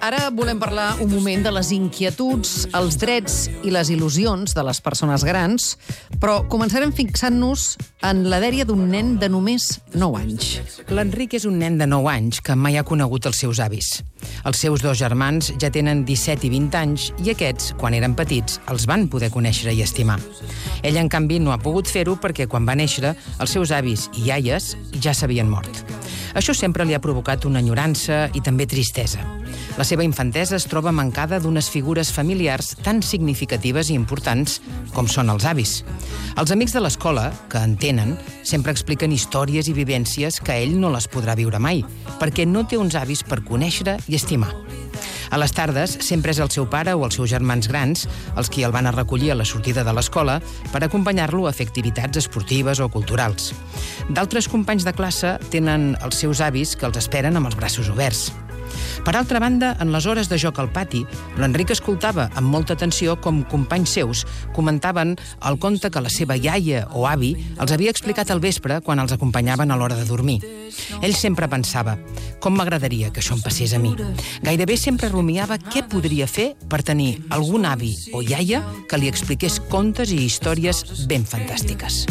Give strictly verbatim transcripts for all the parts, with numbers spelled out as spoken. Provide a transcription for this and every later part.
Ara volem parlar un moment de les inquietuds, els drets i les il·lusions de les persones grans, però començarem fixant-nos en la dèria d'un nen de només nou anys. L'Enric és un nen de nou anys que mai ha conegut els seus avis. Els seus dos germans ja tenen disset i vint anys i aquests, quan eren petits, els van poder conèixer i estimar. Ell, en canvi, no ha pogut fer-ho perquè quan va néixer, els seus avis i iaies ja s'havien mort. Això sempre li ha provocat una enyorança i també tristesa. La seva infantesa es troba mancada d'unes figures familiars tan significatives i importants com són els avis. Els amics de l'escola, que en tenen, sempre expliquen històries i vivències que ell no les podrà viure mai, perquè no té uns avis per conèixer i estimar. A les tardes sempre és el seu pare o els seus germans grans els qui el van a recollir a la sortida de l'escola per acompanyar-lo a fer activitats esportives o culturals. D'altres companys de classe tenen els seus avis que els esperen amb els braços oberts. Per altra banda, en les hores de joc al pati, l'Enric escoltava amb molta atenció com companys seus comentaven el conte que la seva iaia o avi els havia explicat al vespre quan els acompanyaven a l'hora de dormir. Ell sempre pensava, com m'agradaria que això em passés a mi. Gairebé sempre rumiava què podria fer per tenir algun avi o iaia que li expliqués contes i històries ben fantàstiques.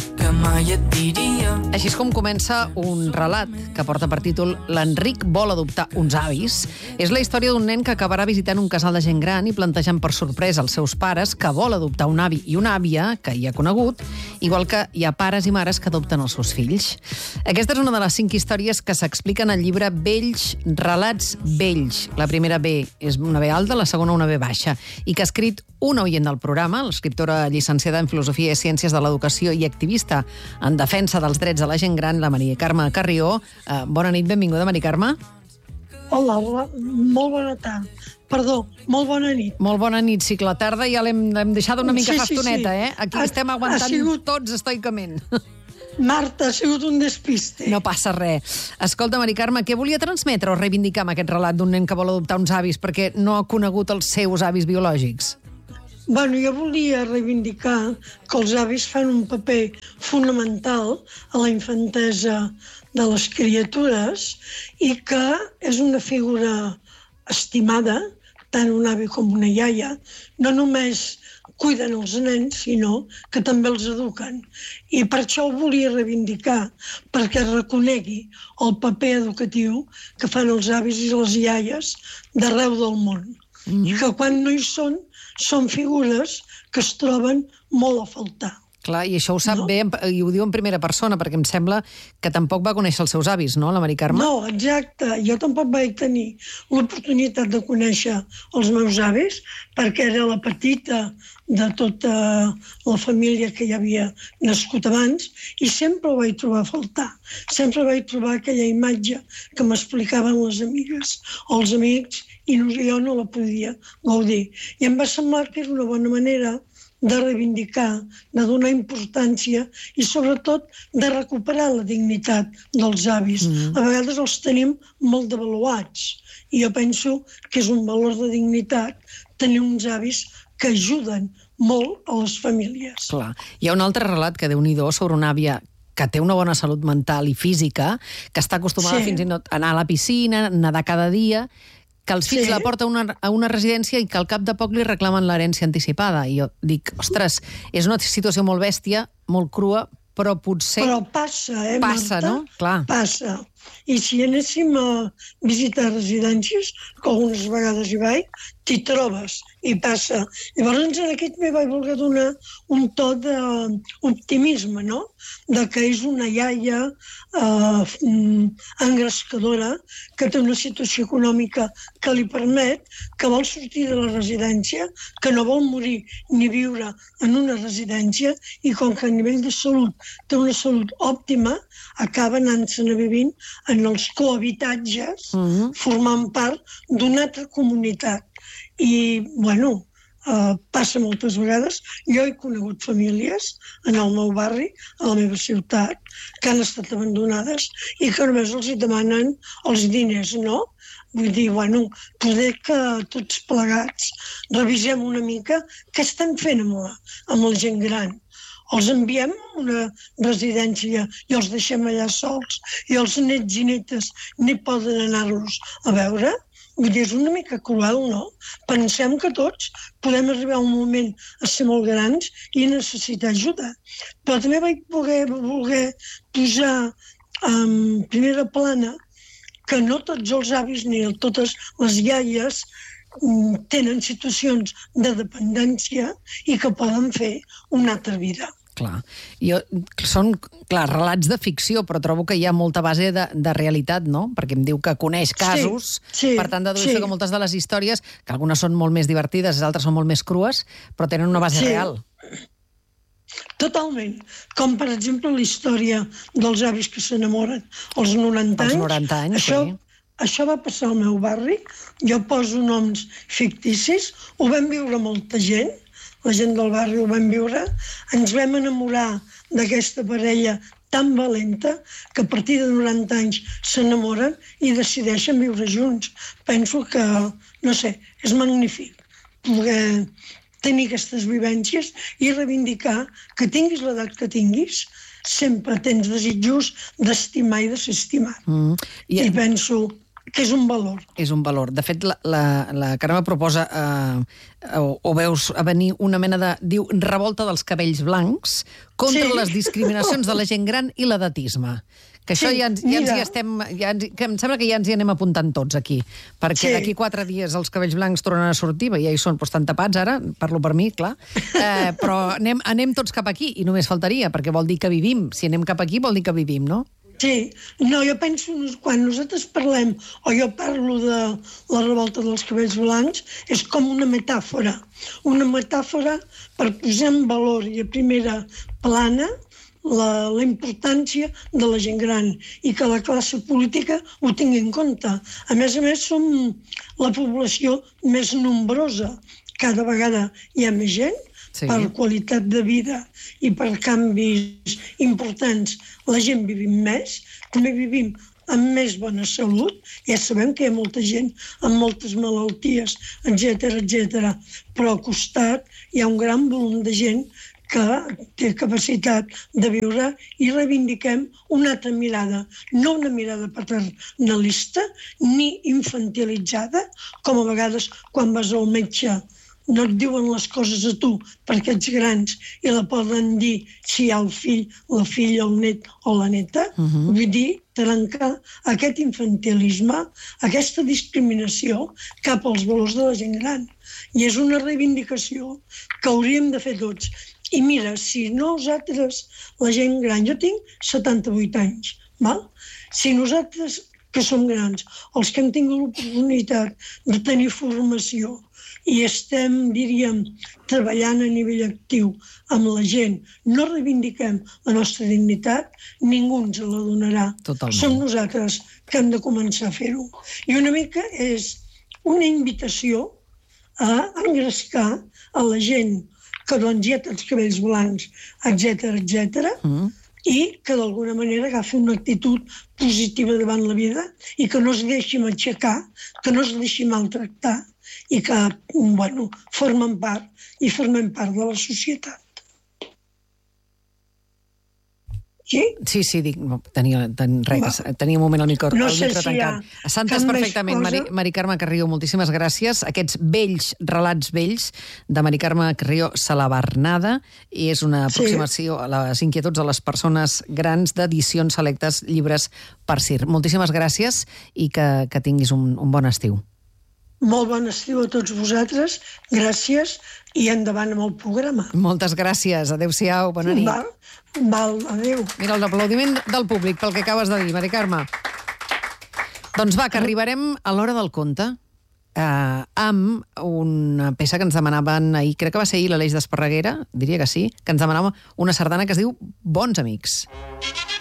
Així és com comença un relat que porta per títol L'Enric vol adoptar uns avis. És la història d'un nen que acabarà visitant un casal de gent gran i plantejant per sorpresa als seus pares que vol adoptar un avi i una àvia que hi ha conegut, igual que hi ha pares i mares que adopten els seus fills. Aquesta és una de les cinc històries que s'expliquen al llibre Vells, Relats Vells. La primera B és una B alta, la segona una B baixa, i que ha escrit una oient del programa, l'escriptora llicenciada en Filosofia i Ciències de l'Educació i activista en defensa dels drets de la gent gran, la Maria Carme Carrió. Eh, bona nit, benvinguda, Maria Carme. Hola, hola, molt bona tarda. Perdó, molt bona nit. Molt bona nit, sí, que la tarda ja l'hem deixada una mica sí, fa sí, estoneta, sí. eh? Aquí Ha, estem aguantant sigut... tots estoicament. Marta, ha sigut un despiste. No passa res. Escolta, Maria Carme, què volia transmetre o reivindicar amb aquest relat d'un nen que vol adoptar uns avis perquè no ha conegut els seus avis biològics? Bueno, jo volia reivindicar que els avis fan un paper fonamental a la infantesa de les criatures i que és una figura estimada, tant un avi com una iaia, no només cuiden els nens, sinó que també els eduquen. I per això ho volia reivindicar, perquè reconegui el paper educatiu que fan els avis i les iaies d'arreu del món. Mm-hmm. I que quan no hi són, són figures que es troben molt a faltar. Clar, i això ho sap no? bé, i ho diu en primera persona, perquè em sembla que tampoc va conèixer els seus avis, no, la Maria Carme? No, exacte. Jo tampoc vaig tenir l'oportunitat de conèixer els meus avis, perquè era la petita de tota la família que hi havia nascut abans, i sempre ho vaig trobar a faltar. Sempre vaig trobar aquella imatge que m'explicaven les amigues o els amics, i no, jo no la podia gaudir. I em va semblar que era una bona manera de reivindicar, de donar importància i, sobretot, de recuperar la dignitat dels avis. Mm. A vegades els tenim molt devaluats i jo penso que és un valor de dignitat tenir uns avis que ajuden molt a les famílies. Clar. Hi ha un altre relat que, Déu-n'hi-do, sobre una àvia que té una bona salut mental i física, que està acostumada sí. fins i tot a anar a la piscina, nedar cada dia, que els fills sí. la porten a una, a una residència i que al cap de poc li reclamen l'herència anticipada. I jo dic, ostres, és una situació molt bèstia, molt crua, però potser... Però passa, eh, passa, Marta? No? Clar. Passa. I si anéssim a visitar residències, que algunes vegades hi vaig, t'hi trobes i passa. Llavors, en aquest me vaig voler donar un to d'optimisme, no? De que és una iaia eh, engrescadora que té una situació econòmica que li permet, que vol sortir de la residència, que no vol morir ni viure en una residència i com que a nivell de salut té una salut òptima, acaba anant-se'n a vivint en els cohabitatges, uh-huh. formant part d'una altra comunitat. I, bueno, uh, passa moltes vegades. Jo he conegut famílies en el meu barri, a la meva ciutat, que han estat abandonades i que només els hi demanen els diners, no? Vull dir, bueno, poder que tots plegats revisem una mica què estan fent amb la, amb la gent gran. Els enviem a una residència i els deixem allà sols i els nets i netes ni poden anar-los a veure. Vull dir, és una mica cruel, no? Pensem que tots podem arribar a un moment a ser molt grans i necessitar ajuda. Però també vaig poder, voler posar en primera plana que no tots els avis ni totes les iaies tenen situacions de dependència i que poden fer una altra vida. Clar. Jo, són, clar, relats de ficció, però trobo que hi ha molta base de, de realitat, no? Perquè em diu que coneix casos, sí, sí, per tant, dedueixo sí. que moltes de les històries, que algunes són molt més divertides, altres són molt més crues, però tenen una base sí. real. Totalment. Com, per exemple, la història dels avis que s'enamoren als noranta anys. Als noranta anys, això, sí. Això va passar al meu barri. Jo poso noms ficticis. Ho vam viure molta gent. La gent del barri ho vam viure, ens vam enamorar d'aquesta parella tan valenta que a partir de noranta anys s'enamoren i decideixen viure junts. Penso que, no sé, és magnífic poder tenir aquestes vivències i reivindicar que tinguis l'edat que tinguis, sempre tens desitjos d'estimar i de ser estimat. Mm. I, I penso que és un valor. És un valor. De fet, la, la, la Carme proposa, eh, o, o veus a venir una mena de, diu, revolta dels cabells blancs contra sí. les discriminacions de la gent gran i l'edatisme. Que això sí, ja, ens, ja ens hi estem... Ja ens, que em sembla que ja ens hi anem apuntant tots aquí. Perquè sí. d'aquí quatre dies els cabells blancs tornen a sortir, ja hi són, però estan tapats ara, parlo per mi, clar. Eh, però anem, anem tots cap aquí, i només faltaria, perquè vol dir que vivim. Si anem cap aquí, vol dir que vivim, no? Sí, no, jo penso, quan nosaltres parlem, o jo parlo de la revolta dels cabells blancs, és com una metàfora. Una metàfora per posar en valor i a primera plana la, la importància de la gent gran i que la classe política ho tingui en compte. A més a més, som la població més nombrosa. Cada vegada hi ha més gent, sí. per qualitat de vida i per canvis importants. La gent vivim més, també vivim amb més bona salut. Ja sabem que hi ha molta gent amb moltes malalties, etcètera, etcètera. Però al costat hi ha un gran volum de gent que té capacitat de viure i reivindiquem una altra mirada, no una mirada paternalista ni infantilitzada, com a vegades quan vas al metge no et diuen les coses a tu perquè ets grans i la poden dir si hi ha el fill, la filla, el net o la neta. Uh-huh. Vull dir, trencar aquest infantilisme, aquesta discriminació cap als valors de la gent gran. I és una reivindicació que hauríem de fer tots. I mira, si nosaltres, la gent gran, jo tinc setanta-vuit anys, val? Si nosaltres que som grans, els que hem tingut l'oportunitat de tenir formació i estem, diríem, treballant a nivell actiu amb la gent, no reivindiquem la nostra dignitat, ningú ens la donarà. Totalment. Som nosaltres que hem de començar a fer-ho. I una mica és una invitació a engrescar a la gent que doncs ja té els cabells blancs, etcètera, etcètera, mm. i que d'alguna manera agafi una actitud positiva davant la vida i que no es deixi matxacar, que no es deixi maltractar i que, bueno, formen part i formem part de la societat. Sí? Sí, sí, dic, no, tenia, ten, res, tenia un moment al micro, no el sé micro si tancat. S'entès perfectament, Mari, Mari Carme Carrió, moltíssimes gràcies. Aquests vells, relats vells de Mari Carme Carrió Salabernada, i és una aproximació sí. a les inquietuds de les persones grans d'edicions selectes, llibres per Cir. Moltíssimes gràcies i que, que tinguis un, un bon estiu. Molt bon estiu a tots vosaltres, gràcies i endavant amb el programa. Moltes gràcies, adéu-siau, bona nit. Val, val, adéu. Mira, l'aplaudiment del públic pel que acabes de dir, Mari Carme. Doncs va, que arribarem a l'hora del conte eh, amb una peça que ens demanaven ahir, crec que va ser ahir l'Aleix d'Esparreguera, diria que sí, que ens demanava una sardana que es diu Bons Amics.